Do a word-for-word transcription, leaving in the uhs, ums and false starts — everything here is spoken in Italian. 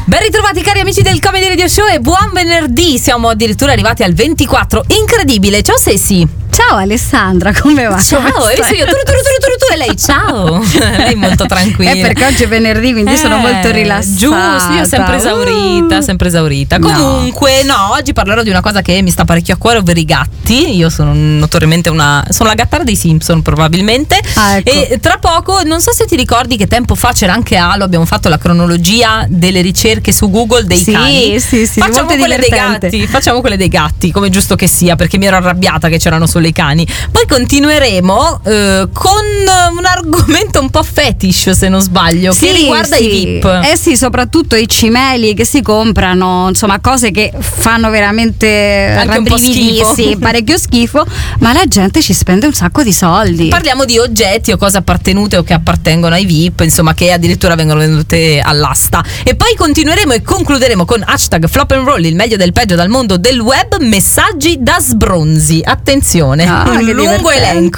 Ben ritrovati cari amici del Comedy Radio Show e buon venerdì, siamo addirittura arrivati al ventiquattro, incredibile. Ciao Sessi. Ciao Alessandra, come va? Ciao, come hai visto io tu, tu, tu, tu, tu, e lei ciao. Lei molto tranquilla. È perché oggi è venerdì, quindi eh, sono molto rilassata. Giusto, io sempre esaurita, uh. sempre esaurita. No. Comunque, no, oggi parlerò di una cosa che mi sta parecchio a cuore, ovvero i gatti. Io sono notoriamente una sono la gattara dei Simpson probabilmente. Ah, ecco. E tra poco, non so se ti ricordi che tempo fa c'era anche Alo, abbiamo fatto la cronologia delle ricerche su Google dei sì, cani. Sì, sì, facciamo molto quelle dei divertente. gatti, facciamo quelle dei gatti, come giusto che sia, perché mi ero arrabbiata che c'erano solo i cani. Poi continueremo eh, con un argomento un po' fetish, se non sbaglio, sì, che riguarda sì. i V I P. Eh sì, soprattutto i cimeli che si comprano, insomma, cose che fanno veramente Anche un po' schifo. sì, parecchio schifo, ma la gente ci spende un sacco di soldi. Parliamo di oggetti o cose appartenute o che appartengono ai V I P, insomma, che addirittura vengono vendute all'asta. E poi continueremo e concluderemo con hashtag Flop and Roll, il meglio del peggio dal mondo del web, messaggi da sbronzi. Attenzione, Ah, un che lungo divertente. elenco.